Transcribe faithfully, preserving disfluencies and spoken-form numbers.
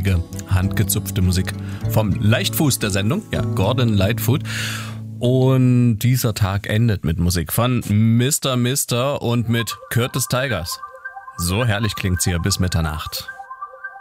ruhige, handgezupfte Musik vom Leichtfuß der Sendung, ja, Gordon Lightfoot. Und dieser Tag endet mit Musik von Mister Mister und mit Curtis Tigers. So herrlich klingt's hier bis Mitternacht.